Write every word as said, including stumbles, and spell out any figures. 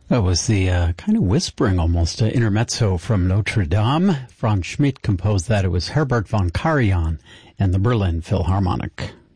That was the uh, kind of whispering, almost, uh, intermezzo from Notre Dame. Franz Schmidt composed that. It was Herbert von Karajan and the Berlin Philharmonic.